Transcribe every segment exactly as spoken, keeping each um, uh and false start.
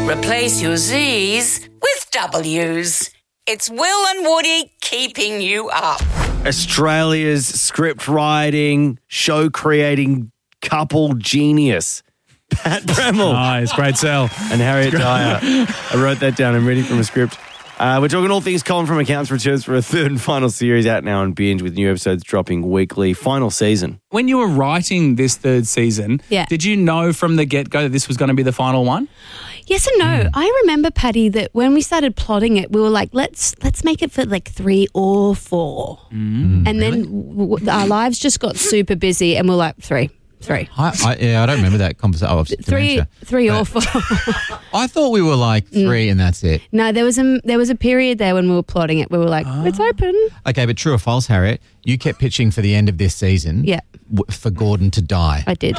Replace your Z's with W's. It's Will and Woody keeping you up. Australia's script writing, show creating couple genius, Pat Bremmel. Nice, great sell. And Harriet Dyer. I wrote that down. I'm reading from a script. Uh, we're talking all things Colin from Accounts returns for a third and final series out now on Binge with new episodes dropping weekly. Final season. When you were writing this third season, Yeah. did you know from the get-go that this was going to be the final one? Yes and no. Mm. I remember, Patty, that when we started plotting it, we were like, let's let's make it for like three or four. Mm. And then w- w- our lives just got super busy and we're like, three, three. I, I, yeah, I don't remember that conversation. Oh, Three, three or four. I thought we were like three and that's it. No, there was a there was a period there when we were plotting it. We were like, it's open. Okay, but true or false, Harriet? You kept pitching for the end of this season. Yeah. w- For Gordon to die. I did.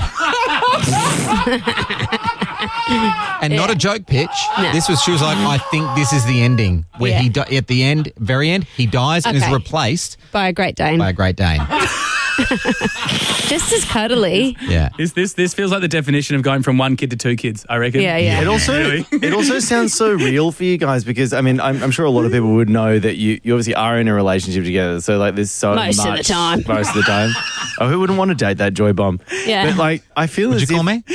And not a joke pitch. No. This was, she was like, I think this is the ending. Where Yeah. he, di- at the end, very end, he dies and is Okay. replaced By a Great Dane. by a Great Dane. Just as cuddly. Yeah. Is this this feels like the definition of going from one kid to two kids, I reckon. Yeah, yeah. It also it also sounds so real for you guys because, I mean, I'm, I'm sure a lot of people would know that you, you obviously are in a relationship together. So, like, there's so Most of much. the time. Most of the time. Oh, who wouldn't want to date that joy bomb? Yeah. But, like, I feel Would as you call if,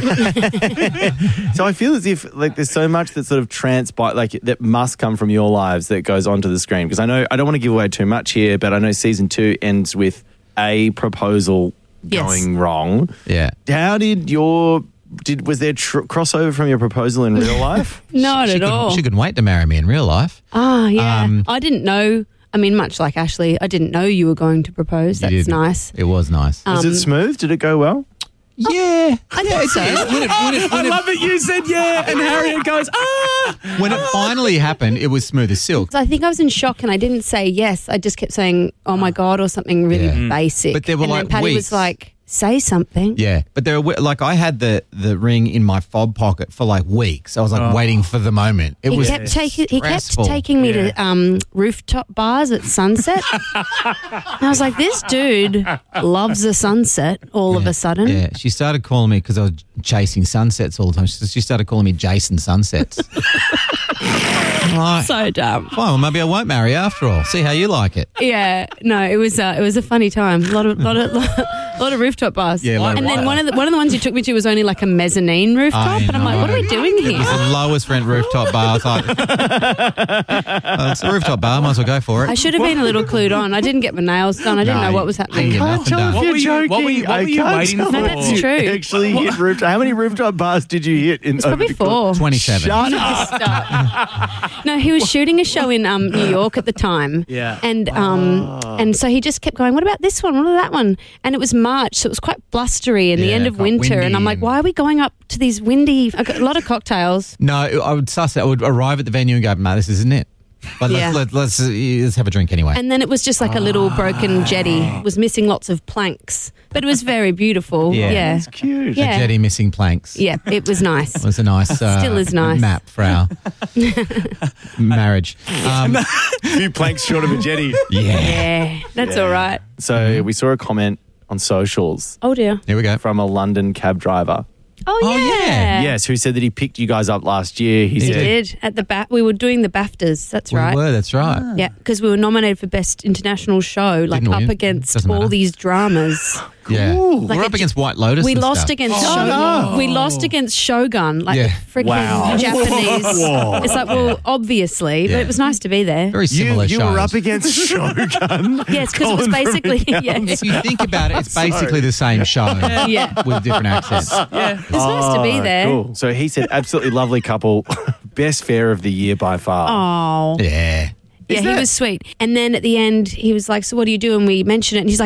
me? So I feel as if, like, there's so much that sort of transpire, like, that must come from your lives that goes onto the screen. Because I know, I don't want to give away too much here, but I know season two ends with a proposal Yes. going wrong. Yeah. How did your, did was there tr- crossover from your proposal in real life? Not she at couldn't, all. She couldn't wait to marry me in real life. Ah, yeah. Um, I didn't know. I mean, much like Ashley, I didn't know you were going to propose. You That's didn't. nice. It was nice. Was Um, it smooth? Did it go well? yeah. I think so. When it, when it, I when it, love that you said yeah, and Harriet goes, ah! when it finally happened, it was smooth as silk. So I think I was in shock and I didn't say yes. I just kept saying, oh my God, or something really Yeah. basic. But there were and like then Patty weeks. was like, say something. Yeah, but there were like I had the the ring in my fob pocket for like weeks. I was like waiting for the moment. It He was kept taking. He kept stressful. taking me Yeah. to um, rooftop bars at sunset. And I was like, "This dude loves the sunset." All of a sudden, Yeah, she started calling me because I was chasing sunsets all the time. She, she started calling me Jason Sunsets. I'm like, so dumb. fine, well, maybe I won't marry after all. See how you like it. Yeah, no, it was uh, it was a funny time. A lot of lot of lot of rooftop bars. Yeah, like and what? then one of the one of the ones you took me to was only like a mezzanine rooftop, I and I'm like, "What are we know. doing It here?" was the lowest rent rooftop bar. I was like, oh, it's a rooftop bar. Might as well go for it. I should have been a little clued on. I didn't get my nails done. I didn't No, know what was happening. you Can't nothing tell done. if What you're were you- joking. what were you- what I were you can't waiting tell for? if That's you true. Actually, hit rooftop. How many rooftop bars did you hit in? It's probably four. twenty-seven. Shut up. No, he was shooting a show in um, New York at the time. Yeah. And um, and so he just kept going, what about this one? What about that one? And it was March, so it was quite blustery in the Yeah, end of quite winter. windy And I'm like, and- why are we going up to these windy, I got a lot of cocktails. No, I would suss it. I would arrive at the venue and go, "Mate, this isn't it." But Yeah. let's, let's, let's, uh, let's have a drink anyway. And then it was just like a little broken jetty. It was missing lots of planks. But it was very beautiful. Yeah. Yeah. It's cute. Yeah. Jetty missing planks. Yeah, it was nice. It was a nice, uh, Still is nice. map for our marriage. Um, A few planks short of a jetty. yeah. Yeah, that's Yeah. all right. So we saw a comment on socials Oh, dear. Here we go. from a London cab driver. Oh, Oh, yeah. yeah. Yes, who said that he picked you guys up last year. He We said, did. At the back, we were doing the BAFTAs. That's We right. were, that's right. Yeah, because we were nominated for Best International Show, like Didn't up win. against Doesn't all matter. these dramas. Yeah. Like we're a up j- against White Lotus. We and lost stuff. against Oh, Shogun. no. We lost against Shogun, like Yeah. the freaking Wow. Japanese. Whoa. It's like, well, obviously, Yeah. but it was nice to be there. Very you, similar you shows. were up against Shogun. Yes, because it was Colin from basically Accounts. yes. If you think about it, it's basically the same show Yeah. with different accents. Yeah. It was nice to be Oh, there. Cool. So he said, absolutely lovely couple. Best fare of the year by far. Oh. Yeah. Yeah, Is he that- was sweet. And then at the end, he was like, so what do you do? And we mentioned it. And he's like,